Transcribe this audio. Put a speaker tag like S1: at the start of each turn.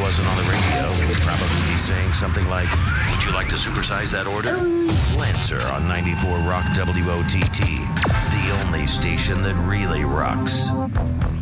S1: wasn't on the radio, he would probably be saying something like, "Would you like to supersize that order?" Lancer on 94 Rock WOTT, the only station that really rocks.